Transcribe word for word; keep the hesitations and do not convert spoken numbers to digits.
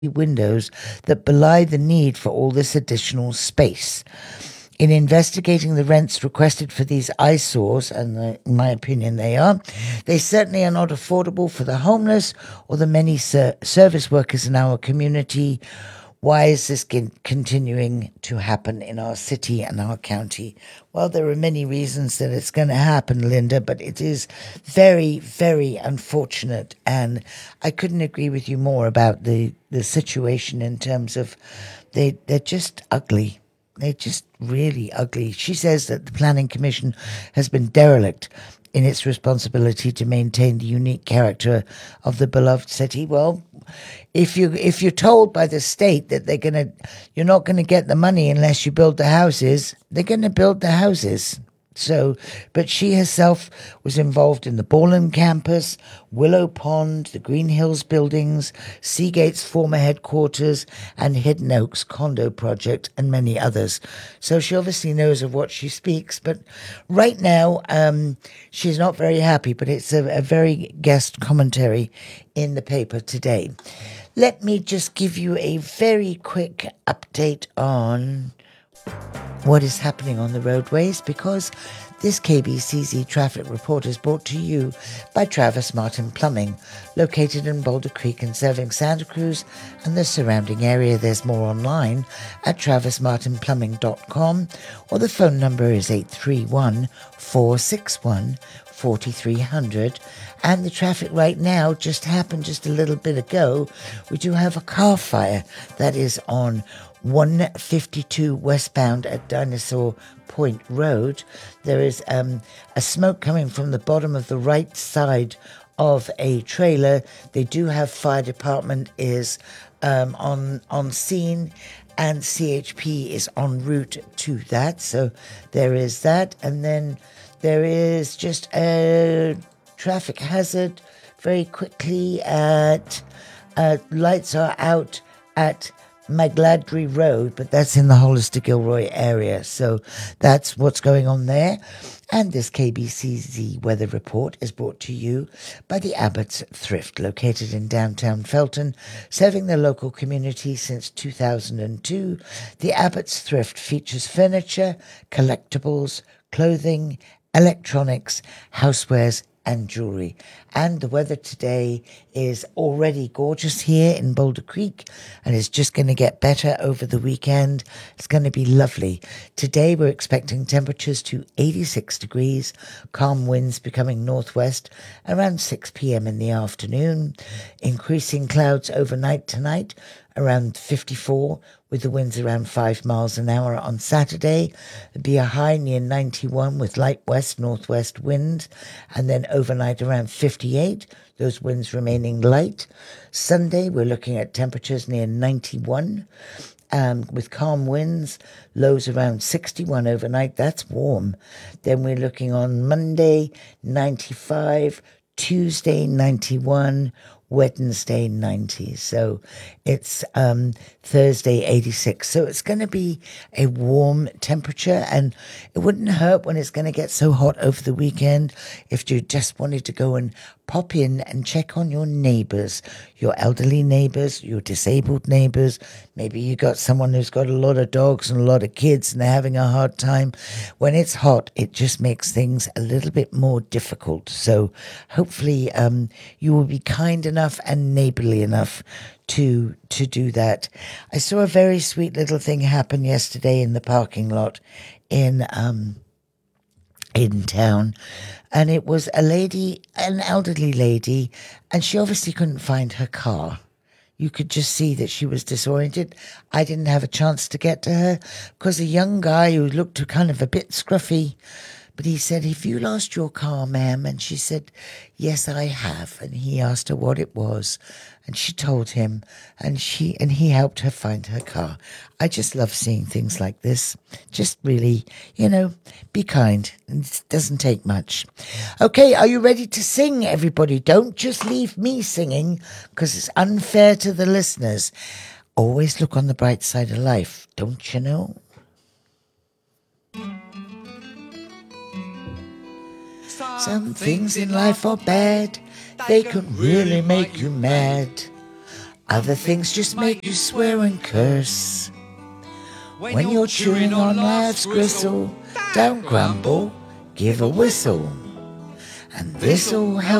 windows that belie the need for all this additional space. In investigating the rents requested for these eyesores, and uh, in my opinion they are, they certainly are not affordable for the homeless or the many ser- service workers in our community. Why is this con- continuing to happen in our city and our county? Well, there are many reasons that it's going to happen, Linda, but it is very, very unfortunate. And I couldn't agree with you more about the, the situation in terms of they, they're just ugly. They're just really ugly. She says that the Planning Commission has been derelict in its responsibility to maintain the unique character of the beloved city. Well, if you if you're told by the state that they're gonna you're not gonna get the money unless you build the houses, they're gonna build the houses. So, but she herself was involved in the Borland campus, Willow Pond, the Green Hills buildings, Seagate's former headquarters, and Hidden Oaks condo project, and many others. So she obviously knows of what she speaks. But right now, um, she's not very happy, but it's a, a very guest commentary in the paper today. Let me just give you a very quick update on what is happening on the roadways, because this K B C Z traffic report is brought to you by Travis Martin Plumbing, located in Boulder Creek and serving Santa Cruz and the surrounding area. There's more online at travis martin plumbing dot com, or the phone number is eight three one, four six one, four three zero zero. And the traffic right now just happened just a little bit ago. We do have a car fire that is on one fifty-two westbound at Dinosaur Point Road. There is um, a smoke coming from the bottom of the right side of a trailer. They do have fire department is um, on on scene, and C H P is en route to that. So there is that. And then there is just a traffic hazard very quickly at uh, lights are out at Magladry Road, but that's in the Hollister Gilroy area. So that's what's going on there. And this K B C Z weather report is brought to you by the Abbott's Thrift, located in downtown Felton, serving the local community since two thousand two. The Abbott's Thrift features furniture, collectibles, clothing, electronics, housewares, and jewelry. And the weather today is already gorgeous here in Boulder Creek, and it's just going to get better over the weekend. It's going to be lovely. Today we're expecting temperatures to eighty-six degrees, calm winds becoming northwest around six p.m. in the afternoon, increasing clouds overnight tonight around fifty-four, with the winds around five miles an hour on Saturday. There'll be a high near ninety-one with light west-northwest winds, and then overnight around fifty-eight, those winds remaining light. Sunday, we're looking at temperatures near ninety-one, um, with calm winds, lows around sixty-one overnight. That's warm. Then we're looking on Monday, ninety-five, Tuesday, ninety-one, Wednesday, ninety. So it's um, Thursday, eighty-six. So it's going to be a warm temperature, and it wouldn't hurt when it's going to get so hot over the weekend if you just wanted to go and pop in and check on your neighbours, your elderly neighbours, your disabled neighbours. Maybe you got someone who's got a lot of dogs and a lot of kids and they're having a hard time. When it's hot, it just makes things a little bit more difficult. So hopefully um, you will be kind enough and neighbourly enough to to do that. I saw a very sweet little thing happen yesterday in the parking lot in um, in town. And it was a lady, an elderly lady, and she obviously couldn't find her car. You could just see that she was disoriented. I didn't have a chance to get to her because a young guy who looked kind of a bit scruffy, but he said, "Have you lost your car, ma'am?" And she said, "Yes, I have." And he asked her what it was, and she told him, and she and he helped her find her car. I just love seeing things like this. Just really, you know, be kind. It doesn't take much. Okay, are you ready to sing, everybody? Don't just leave me singing, because it's unfair to the listeners. Always look on the bright side of life, don't you know? Some things in life are bad, they can really make you mad. Other things just make you swear and curse. When you're chewing on life's gristle, don't grumble, give a whistle. And this'll help